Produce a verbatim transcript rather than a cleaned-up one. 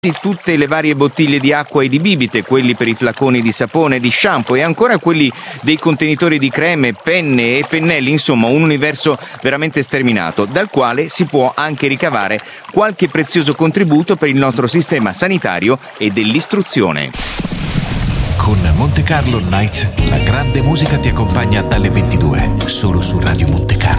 tutte le varie bottiglie di acqua e di bibite, quelli per i flaconi di sapone e di shampoo e ancora quelli dei contenitori di creme, penne e pennelli, insomma un universo veramente sterminato, dal quale si può anche ricavare qualche prezioso contributo per il nostro sistema sanitario e dell'istruzione. Con Monte Carlo Nights, la grande musica ti accompagna dalle ventidue, solo su Radio Monte Carlo.